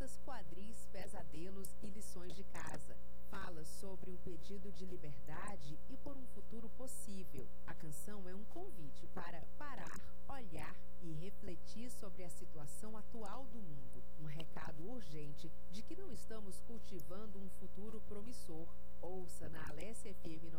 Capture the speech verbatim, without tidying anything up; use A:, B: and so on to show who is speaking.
A: calças, quadris, pesadelos e lições de casa. Fala sobre um pedido de liberdade e por um futuro possível. A canção é um convite para parar, olhar e refletir sobre a situação atual do mundo. Um recado urgente de que não estamos cultivando um futuro promissor. Ouça na Alessia F M